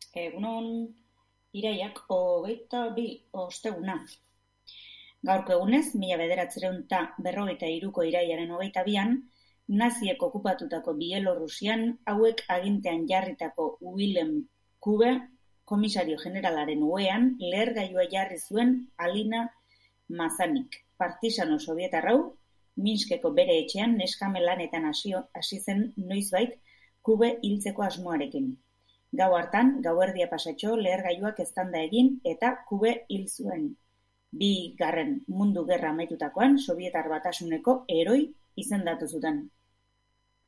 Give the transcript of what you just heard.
Egunon, iraiak 22 osteguna. Gaurko egunez, 1943ko irailaren 22an, naziek okupatutako Bielorrusian hauek agintean jarritako Wilhelm Kube, komisario generalaren ohean, lehergailua jarri zuen Alina Mazanik. Partisano sovietar hau, Minskeko bere etxean neskame lanetan hasi zen noizbait Kube hiltzeko asmoarekin. Gau hartan, gauerdia pasatxo lehergailuak eztanda egin eta Kube hil zuen. Bigarren Mundu Gerra amaitutakoan, Sobietar Batasuneko heroi izendatu zuten.